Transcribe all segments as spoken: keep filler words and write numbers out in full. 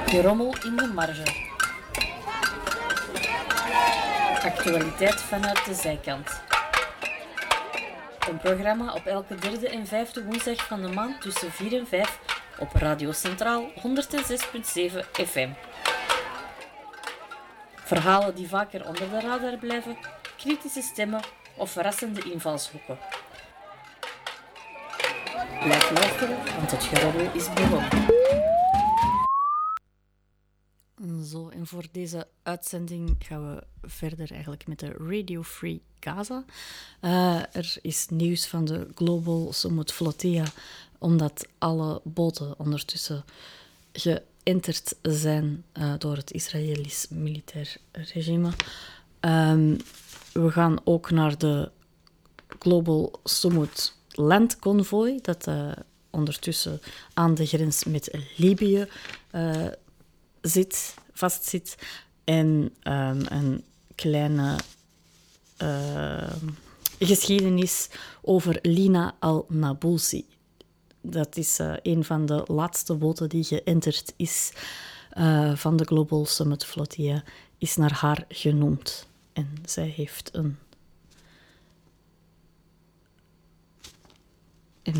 Gerommel in de marge. Actualiteit vanuit de zijkant. Een programma op elke derde en vijfde woensdag van de maand tussen vier en vijf op Radio Centraal honderdzes komma zeven F M. Verhalen die vaker onder de radar blijven, kritische stemmen of verrassende invalshoeken. Blijf luisteren, want het geroddel is begonnen. Zo, en voor deze uitzending gaan we verder eigenlijk met de Radio Free Gaza. Uh, er is nieuws van de Global Summit Flotilla, omdat alle boten ondertussen geënterd zijn uh, door het Israëlisch militair regime. Um, we gaan ook naar de Global Summit Land Convoy, dat uh, ondertussen aan de grens met Libië uh, zit, vastzit. En um, een kleine uh, geschiedenis over Lina Al-Nabulsi. Dat is uh, een van de laatste boten die geënterd is uh, van de Global Summit Flotilla, is naar haar genoemd. En zij heeft een... een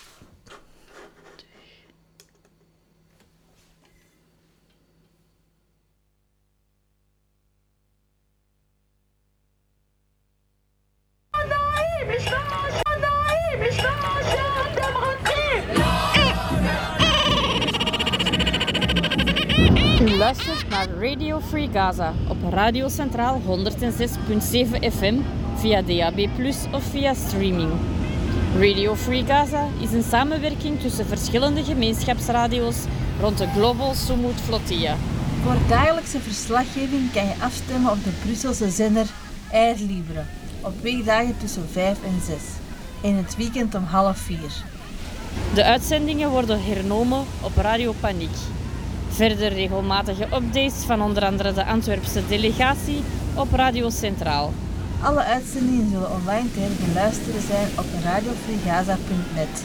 U luistert naar Radio Free Gaza op Radio Centraal honderdzes komma zeven F M via D A B plus, of via streaming. Radio Free Gaza is een samenwerking tussen verschillende gemeenschapsradio's rond de Global Summit Flotilla. Voor dagelijkse verslaggeving kan je afstemmen op de Brusselse zender Air Libre op weekdagen tussen vijf en zes en het weekend om half vier. De uitzendingen worden hernomen op Radio Paniek. Verder regelmatige updates van onder andere de Antwerpse delegatie op Radio Centraal. Alle uitzendingen zullen online te beluisteren zijn op radio free gaza punt net.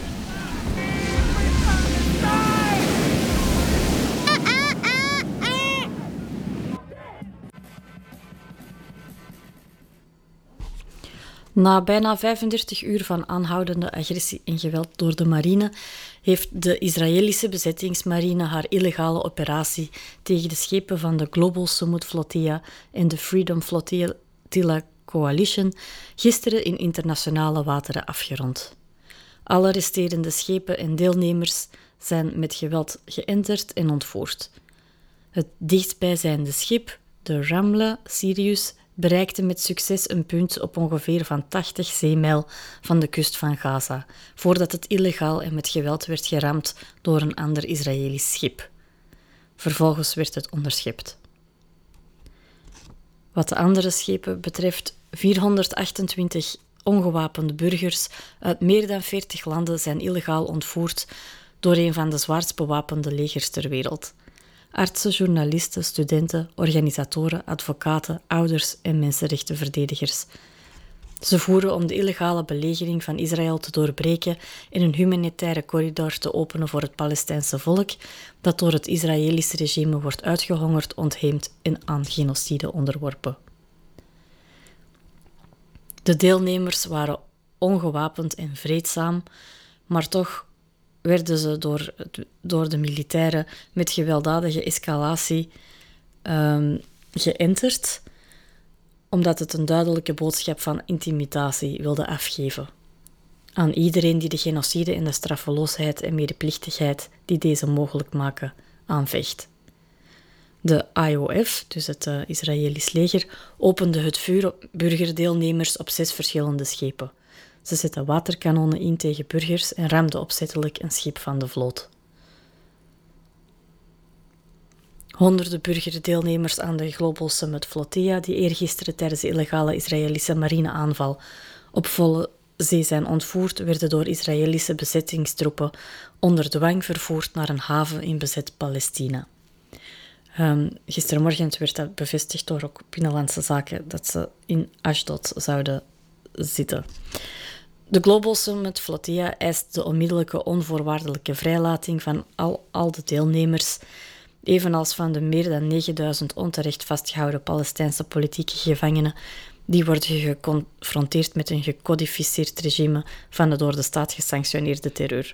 Na bijna vijfendertig uur van aanhoudende agressie en geweld door de marine heeft de Israëlische bezettingsmarine haar illegale operatie tegen de schepen van de Global Summit Flotilla en de Freedom Flotilla Coalition gisteren in internationale wateren afgerond. Alle resterende schepen en deelnemers zijn met geweld geënterd en ontvoerd. Het dichtstbijzijnde schip, de Ramla Sirius, bereikte met succes een punt op ongeveer van tachtig zeemijl van de kust van Gaza, voordat het illegaal en met geweld werd geramd door een ander Israëlisch schip. Vervolgens werd het onderschept. Wat de andere schepen betreft, vierhonderdachtentwintig ongewapende burgers uit meer dan veertig landen zijn illegaal ontvoerd door een van de zwaarst bewapende legers ter wereld. Artsen, journalisten, studenten, organisatoren, advocaten, ouders en mensenrechtenverdedigers. Ze voeren om de illegale belegering van Israël te doorbreken en een humanitaire corridor te openen voor het Palestijnse volk, dat door het Israëlische regime wordt uitgehongerd, ontheemd en aan genocide onderworpen. De deelnemers waren ongewapend en vreedzaam, maar toch werden ze door, door de militairen met gewelddadige escalatie um, geënterd, omdat het een duidelijke boodschap van intimidatie wilde afgeven aan iedereen die de genocide en de straffeloosheid en medeplichtigheid die deze mogelijk maken aanvecht. De I O F, dus het uh, Israëlisch leger, opende het vuur op burgerdeelnemers op zes verschillende schepen. Ze zetten waterkanonnen in tegen burgers en ramden opzettelijk een schip van de vloot. Honderden burgerdeelnemers aan de Global Summit Flotilla, die eergisteren tijdens de illegale Israëlische marineaanval op volle zee zijn ontvoerd, werden door Israëlische bezettingstroepen onder dwang vervoerd naar een haven in bezet Palestina. Um, gistermorgen werd dat bevestigd door ook Binnenlandse Zaken, dat ze in Ashdod zouden zitten. De Global Summit Flotilla eist de onmiddellijke onvoorwaardelijke vrijlating van al, al de deelnemers evenals van de meer dan negenduizend onterecht vastgehouden Palestijnse politieke gevangenen die worden geconfronteerd met een gecodificeerd regime van de door de staat gesanctioneerde terreur.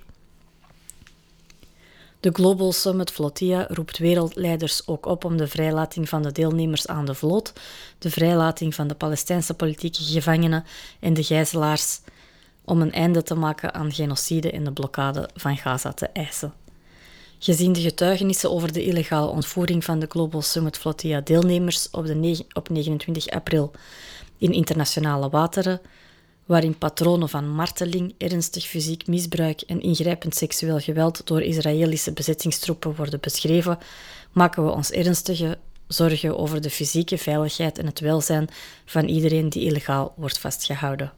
De Global Summit Flotilla roept wereldleiders ook op om de vrijlating van de deelnemers aan de vloot, de vrijlating van de Palestijnse politieke gevangenen en de gijzelaars om een einde te maken aan genocide en de blokkade van Gaza te eisen. Gezien de getuigenissen over de illegale ontvoering van de Global Summit Flotilla deelnemers op, de negen, op negenentwintig april in internationale wateren, waarin patronen van marteling, ernstig fysiek misbruik en ingrijpend seksueel geweld door Israëlische bezettingstroepen worden beschreven, maken we ons ernstige zorgen over de fysieke veiligheid en het welzijn van iedereen die illegaal wordt vastgehouden.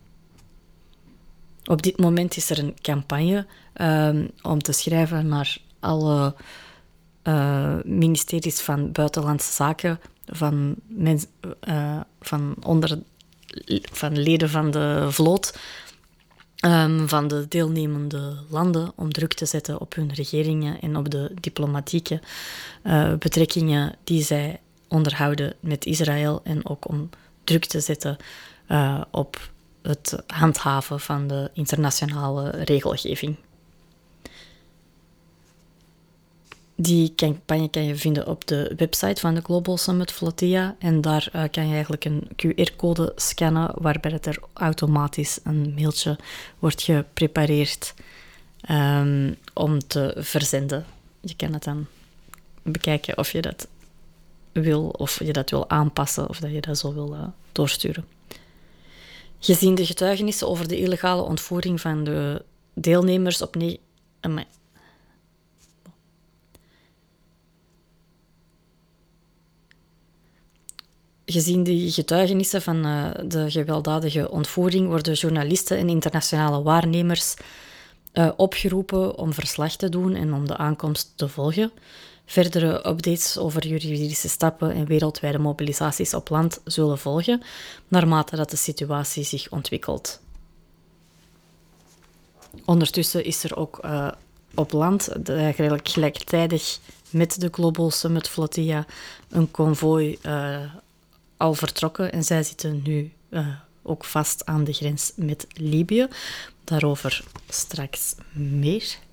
Op dit moment is er een campagne um, om te schrijven naar alle uh, ministeries van Buitenlandse Zaken, van, mens, uh, van, onder, van leden van de vloot, um, van de deelnemende landen, om druk te zetten op hun regeringen en op de diplomatieke uh, betrekkingen die zij onderhouden met Israël, en ook om druk te zetten uh, op het handhaven van de internationale regelgeving. Die campagne kan je vinden op de website van de Global Summit Flotilla en daar uh, kan je eigenlijk een Q R-code scannen waarbij het er automatisch een mailtje wordt geprepareerd um, om te verzenden. Je kan het dan bekijken of je dat wil, of je dat wil aanpassen of dat je dat zo wil uh, doorsturen. Gezien de getuigenissen over de illegale ontvoering van de deelnemers op... Ne- uh, Gezien de getuigenissen van uh, de gewelddadige ontvoering worden journalisten en internationale waarnemers uh, opgeroepen om verslag te doen en om de aankomst te volgen. Verdere updates over juridische stappen en wereldwijde mobilisaties op land zullen volgen, naarmate dat de situatie zich ontwikkelt. Ondertussen is er ook uh, op land, de, eigenlijk gelijktijdig met de Global Summit Flotilla, een konvooi uh, al vertrokken en zij zitten nu uh, ook vast aan de grens met Libië. Daarover straks meer.